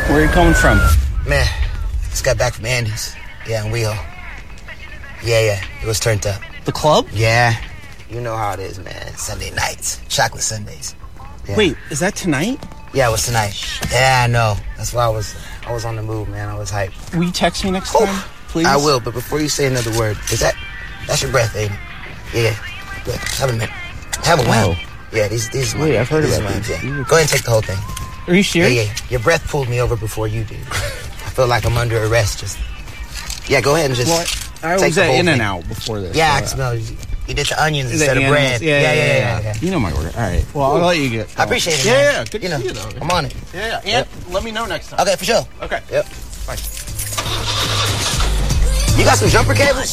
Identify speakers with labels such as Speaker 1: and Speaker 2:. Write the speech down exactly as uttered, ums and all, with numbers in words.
Speaker 1: Where are you coming from?
Speaker 2: Man, just got back from Andy's. Yeah, in WeHo. Yeah, yeah, it was turned up.
Speaker 1: The club?
Speaker 2: Yeah, you know how it is, man. Sunday nights, chocolate Sundays. Yeah.
Speaker 1: Wait, is that tonight?
Speaker 2: Yeah, it was tonight. Yeah, I know. That's why I was I was on the move, man. I was hyped.
Speaker 1: Will you text me next
Speaker 2: Oof.
Speaker 1: time, please?
Speaker 2: I will, but before you say another word, is that that's your breath, ain't it? Yeah, yeah. Good. Have a minute. Have a wow. Yeah, these these.
Speaker 1: Wait, I've heard about
Speaker 2: these.
Speaker 1: these.
Speaker 2: Yeah. Go ahead and take the whole thing.
Speaker 1: Are you serious?
Speaker 2: Yeah, yeah. Your breath pulled me over before you did. I feel like I'm under arrest. Just yeah, go ahead and just.
Speaker 1: Well, I
Speaker 2: take
Speaker 1: was
Speaker 2: the
Speaker 1: at
Speaker 2: whole
Speaker 1: In
Speaker 2: thing.
Speaker 1: and Out before this.
Speaker 2: Yeah, I
Speaker 1: so,
Speaker 2: can smell you. You did the onions
Speaker 1: The
Speaker 2: instead of
Speaker 1: animals.
Speaker 2: bread.
Speaker 1: Yeah yeah yeah, yeah,
Speaker 2: yeah.
Speaker 1: You know my order. All right. Well, I'll let you get.
Speaker 2: I appreciate it.
Speaker 1: Yeah,
Speaker 2: man.
Speaker 1: yeah. Good
Speaker 2: you
Speaker 1: to
Speaker 2: know,
Speaker 1: see you, though.
Speaker 2: I'm on it.
Speaker 1: Yeah, yeah. And
Speaker 2: Yep.
Speaker 1: let me know next time.
Speaker 2: Okay, for sure.
Speaker 1: Okay.
Speaker 2: Yep.
Speaker 1: Bye.
Speaker 2: You got some jumper cables?